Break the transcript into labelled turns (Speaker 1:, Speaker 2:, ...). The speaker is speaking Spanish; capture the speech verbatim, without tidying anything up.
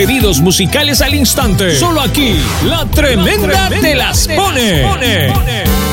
Speaker 1: pedidos musicales al instante. Solo aquí, La Tremenda, La Tremenda te las pone. Te las pone.